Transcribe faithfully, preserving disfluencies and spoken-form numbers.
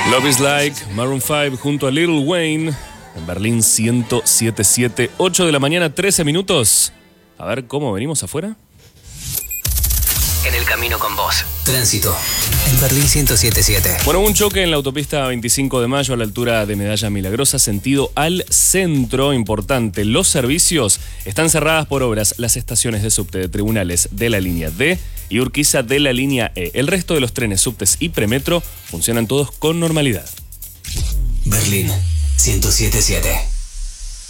Love is Like, Maroon cinco junto a Lil Wayne, en Berlín ciento siete punto siete, ocho de la mañana, trece minutos. A ver cómo venimos afuera. En el camino con vos. Tránsito. En Berlín ciento siete punto siete. Bueno, un choque en la autopista veinticinco de mayo a la altura de Medalla Milagrosa, sentido al centro. Importante, los servicios están cerradas por obras. Las estaciones de subte de Tribunales de la línea D y Urquiza de la línea E. El resto de los trenes, subtes y premetro funcionan todos con normalidad. Berlín ciento siete punto siete.